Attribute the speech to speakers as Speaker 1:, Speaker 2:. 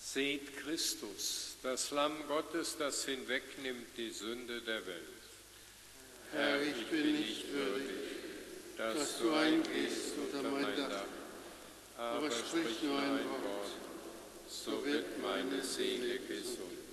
Speaker 1: Seht Christus, das Lamm Gottes, das hinwegnimmt die Sünde der Welt.
Speaker 2: Herr, ich bin nicht würdig, dass du eingehst unter mein Dach, aber sprich nur ein Wort, so wird meine Seele gesund.